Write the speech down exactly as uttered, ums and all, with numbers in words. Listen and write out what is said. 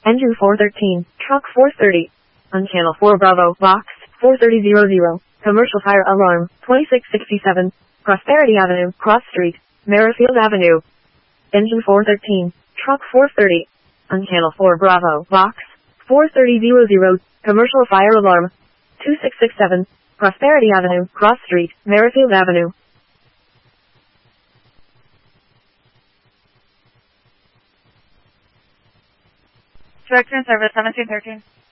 Engine four thirteen, truck four thirty. On channel four Bravo, box four thirty hundred. Commercial fire alarm, twenty-six sixty-seven. Prosperity Avenue, Cross Street, Merrifield Avenue. Engine four thirteen, truck four thirty. On channel four Bravo, box four thirty hundred. Commercial fire alarm, two six six seven. Prosperity Avenue, Cross Street, Merrifield Avenue. Director in service, seventeen thirteen.